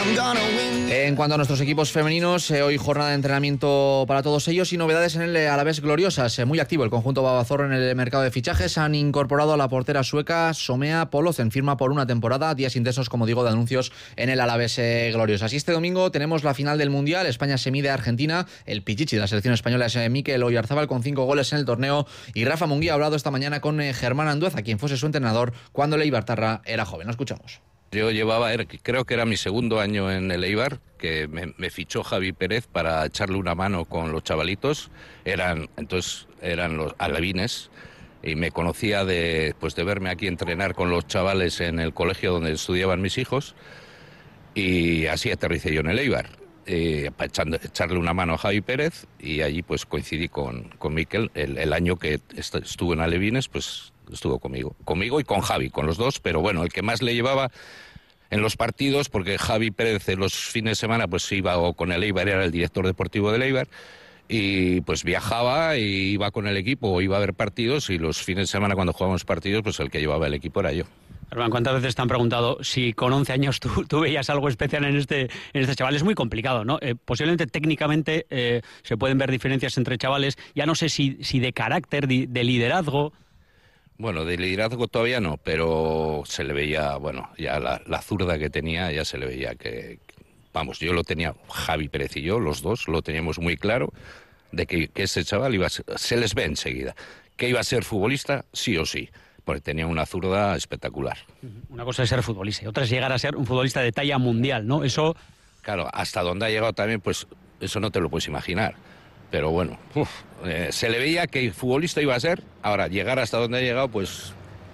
En cuanto a nuestros equipos femeninos, hoy jornada de entrenamiento para todos ellos y novedades en el Alavés gloriosas. Muy activo el conjunto babazorro en el mercado de fichajes. Han incorporado a la portera sueca Somea Polozen, firma por una temporada. Días intensos, como digo, de anuncios en el Alavés gloriosas. Y este domingo tenemos la final del Mundial. España se mide a Argentina. El pichichi de la selección española es Mikel Oyarzabal, con 5 goles en el torneo. Y Rafa Munguía ha hablado esta mañana con Germán Andueza, quien fuese su entrenador cuando el Eibartarra era joven. Lo escuchamos. Yo creo que era mi segundo año en el Eibar, que me fichó Javi Pérez para echarle una mano con los chavalitos. Eran los alevines y me conocía de verme aquí entrenar con los chavales en el colegio donde estudiaban mis hijos, y así aterricé yo en el Eibar, para echarle una mano a Javi Pérez, y allí pues coincidí con Mikel. El año que estuvo en alevines, pues estuvo conmigo y con Javi, con los dos, pero bueno, el que más le llevaba en los partidos, porque Javi Pérez en los fines de semana pues iba o con el Eibar, era el director deportivo del Eibar, y pues viajaba y iba con el equipo o iba a ver partidos, y los fines de semana cuando jugábamos partidos, pues el que llevaba el equipo era yo. Germán, ¿cuántas veces te han preguntado si con 11 años tú veías algo especial en este chaval? Es muy complicado, ¿no? Posiblemente técnicamente se pueden ver diferencias entre chavales, ya no sé si de carácter, de liderazgo. Bueno, de liderazgo todavía no, pero se le veía, ya la zurda que tenía, ya se le veía que yo lo tenía, Javi Pérez y yo, los dos, lo teníamos muy claro, de que ese chaval se les ve enseguida, que iba a ser futbolista sí o sí, porque tenía una zurda espectacular. Una cosa es ser futbolista y otra es llegar a ser un futbolista de talla mundial, ¿no? Eso... Claro, hasta donde ha llegado también, pues eso no te lo puedes imaginar. Pero bueno, se le veía que el futbolista iba a ser. Ahora, llegar hasta donde ha llegado, pues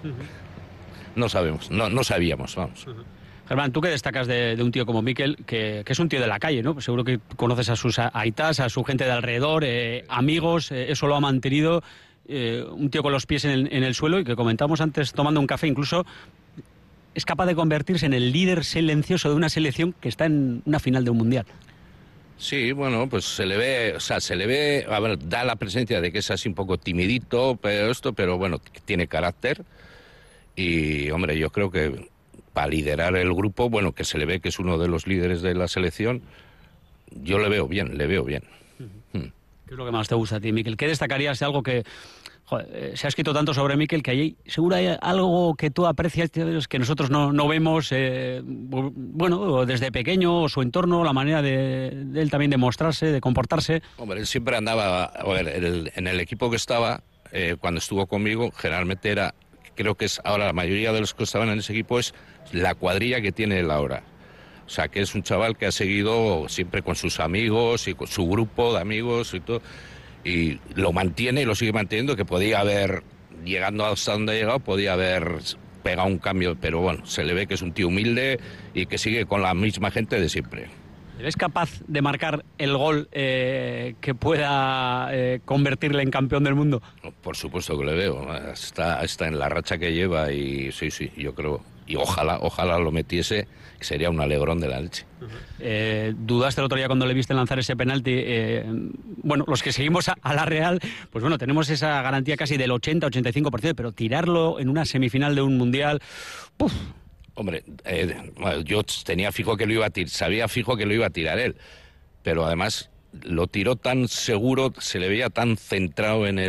no sabemos, no sabíamos, vamos. Germán, tú que destacas de un tío como Mikel, que es un tío de la calle, ¿no? Pues seguro que conoces a sus aitas, a su gente de alrededor, amigos, eso lo ha mantenido. Un tío con los pies en el suelo, y que comentamos antes tomando un café, incluso es capaz de convertirse en el líder silencioso de una selección que está en una final de un mundial. Sí, bueno, pues se le ve, a ver, da la presencia de que es así un poco timidito, pero bueno, tiene carácter, y hombre, yo creo que para liderar el grupo, bueno, que se le ve que es uno de los líderes de la selección, yo le veo bien. ¿Qué es lo que más te gusta a ti, Mikel? ¿Qué destacarías de algo que... se ha escrito tanto sobre Mikel que allí seguro hay algo que tú aprecias que nosotros no vemos, desde pequeño, o su entorno, la manera de él también de mostrarse, de comportarse? Hombre, él siempre andaba, en el equipo que estaba, cuando estuvo conmigo, generalmente creo que es ahora la mayoría de los que estaban en ese equipo es la cuadrilla que tiene él ahora. O sea, que es un chaval que ha seguido siempre con sus amigos y con su grupo de amigos y todo, y lo mantiene y lo sigue manteniendo, que podía haber, llegando hasta donde ha llegado, podía haber pegado un cambio, pero bueno, se le ve que es un tío humilde y que sigue con la misma gente de siempre. ¿Es capaz de marcar el gol que pueda convertirle en campeón del mundo? Por supuesto que le veo, está en la racha que lleva, y sí, yo creo, y ojalá lo metiese, que sería un alegrón de la leche. ¿Dudaste el otro día cuando le viste lanzar ese penalti? Los que seguimos a la Real, pues bueno, tenemos esa garantía casi del 80-85%, pero tirarlo en una semifinal de un mundial... ¡puf! Hombre, yo tenía fijo que lo iba a tirar, sabía fijo que lo iba a tirar él, pero además lo tiró tan seguro, se le veía tan centrado en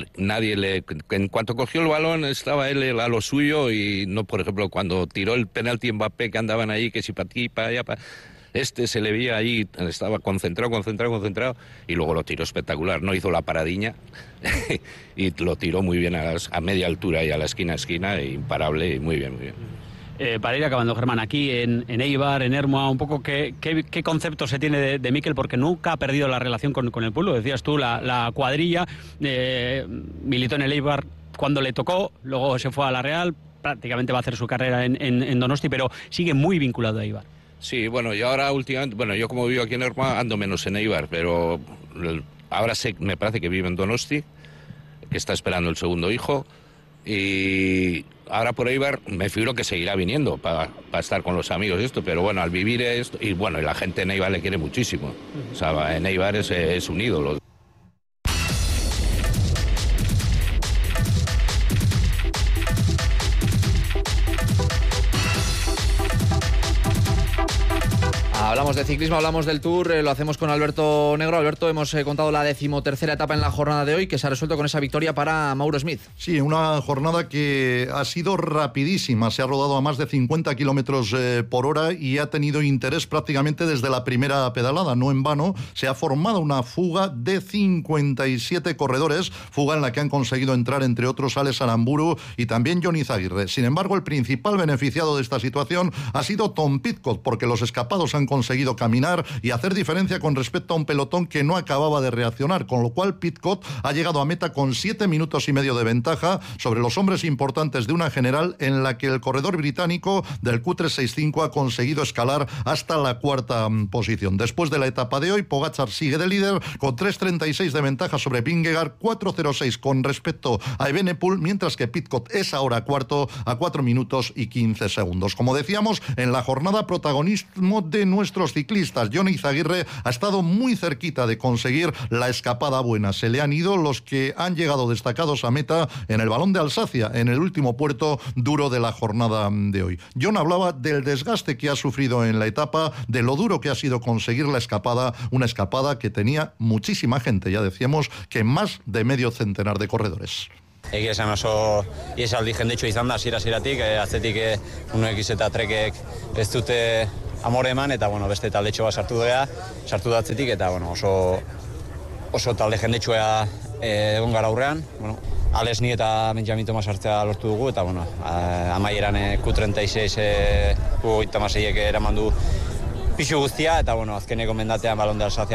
en cuanto cogió el balón estaba él a lo suyo, y no, por ejemplo, cuando tiró el penalti en Mbappé, que andaban ahí, que si para aquí, para allá, se le veía ahí, estaba concentrado, y luego lo tiró espectacular, no hizo la paradiña y lo tiró muy bien a media altura y a la esquina, imparable, y muy bien. Para ir acabando, Germán, aquí en Eibar, en Ermua, un poco qué concepto se tiene de Mikel, porque nunca ha perdido la relación con el pueblo. Decías tú, la cuadrilla, militó en el Eibar cuando le tocó, luego se fue a la Real, prácticamente va a hacer su carrera en Donosti, pero sigue muy vinculado a Eibar. Sí, bueno, y ahora últimamente, yo como vivo aquí en Ermua ando menos en Eibar, pero ahora me parece que vive en Donosti, que está esperando el segundo hijo, y ahora por Eibar me figuro que seguirá viniendo para estar con los amigos y esto, pero bueno, al vivir esto, y bueno, y la gente en Eibar le quiere muchísimo, o sea, en Eibar es un ídolo. Hablamos de ciclismo, hablamos del Tour, lo hacemos con Alberto Negro. Alberto, hemos contado la 13ª etapa en la jornada de hoy, que se ha resuelto con esa victoria para Mauro Smith. Sí, una jornada que ha sido rapidísima, se ha rodado a más de 50 kilómetros por hora y ha tenido interés prácticamente desde la primera pedalada. No en vano, se ha formado una fuga de 57 corredores, fuga en la que han conseguido entrar entre otros Alex Aramburu y también Jon Izagirre. Sin embargo, el principal beneficiado de esta situación ha sido Tom Pidcock, porque los escapados han conseguido caminar y hacer diferencia con respecto a un pelotón que no acababa de reaccionar, con lo cual Pidcock ha llegado a meta con 7 minutos y medio de ventaja sobre los hombres importantes de una general en la que el corredor británico del Q365 ha conseguido escalar hasta la cuarta posición. Después de la etapa de hoy, Pogačar sigue de líder con 3.36 de ventaja sobre Vingegaard, 4.06 con respecto a Evenepoel, mientras que Pidcock es ahora cuarto a 4 minutos y 15 segundos. Como decíamos, en la jornada protagonismo de nuestros ciclistas. Jon Izagirre ha estado muy cerquita de conseguir la escapada buena. Se le han ido los que han llegado destacados a meta en el Balón de Alsacia, en el último puerto duro de la jornada de hoy. Jon hablaba del desgaste que ha sufrido en la etapa, de lo duro que ha sido conseguir la escapada, una escapada que tenía muchísima gente, ya decíamos que más de medio centenar de corredores. Egia esan oso iesaldi jendetxo izan da hasieratik, atzetik unoek eta trekek ez dute amore eman, eta beste taldetxo bat sartu da atzetik, eta oso talde jendetxoa egon gara aurrean. Alex ni eta Benjamin Thomas hartzea lortu dugu, eta amaieran Q36 Q36ek eraman du pixu guztia, eta azkeneko mendatean Balón de Alsacia,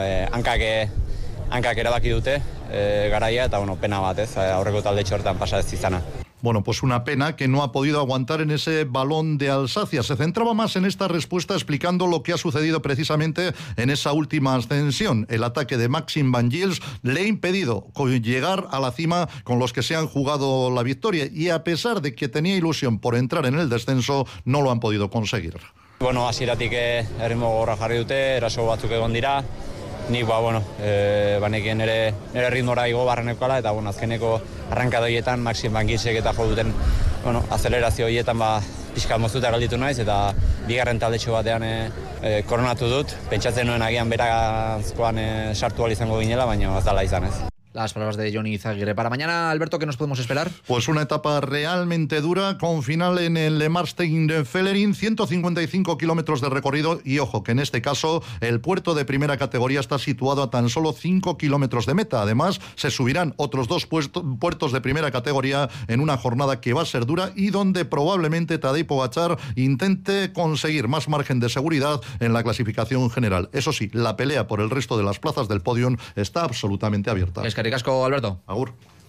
hankak erabaki dute garaia, eta pena bat aurreko taldetxo hortan pasa ez izana. Bueno, pues una pena que no ha podido aguantar en ese Balón de Alsacia. Se centraba más en esta respuesta explicando lo que ha sucedido precisamente en esa última ascensión. El ataque de Maxim Van Gils le ha impedido llegar a la cima con los que se han jugado la victoria, y a pesar de que tenía ilusión por entrar en el descenso, no lo han podido conseguir. Hasieratik erritmo gogorra jarri dute, eraso batzuk egon dira. Nik banekien nire ritmora igo barrenekala, eta azkeneko arrankada horietan Maxim Van Gilsek eta jo duten azelerazio horietan pixka moztuta galditu naiz, eta bigarren taldetxo batean koronatu dut. Pentsatzen nuen agian berazkoan sartu ahal izango ginela, baina ez dala izan ez. Las palabras de Jon Izagirre. Para mañana, Alberto, ¿qué nos podemos esperar? Pues una etapa realmente dura, con final en el Le Marstein-Fellerin, 155 kilómetros de recorrido, y ojo, que en este caso el puerto de primera categoría está situado a tan solo 5 kilómetros de meta. Además, se subirán otros 2 puertos de primera categoría en una jornada que va a ser dura y donde probablemente Tadej Pogačar intente conseguir más margen de seguridad en la clasificación general. Eso sí, la pelea por el resto de las plazas del podium está absolutamente abierta. Eskerrik asko, Alberto. Agur.